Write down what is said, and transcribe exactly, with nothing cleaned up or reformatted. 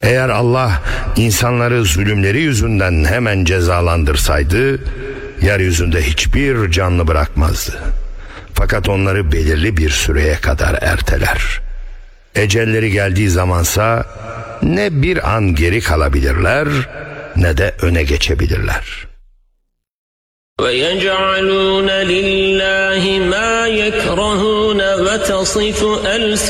Eğer Allah insanları zulümleri yüzünden hemen cezalandırsaydı, yeryüzünde hiçbir canlı bırakmazdı. Fakat onları belirli bir süreye kadar erteler. Ecelleri geldiği zamansa ne bir an geri kalabilirler ne de öne geçebilirler. وَيَجْعَلُونَ لِلَّهِ مَا يَكْرَهُونَ وَتَصِفُ أَلْسِنَتُهُمُ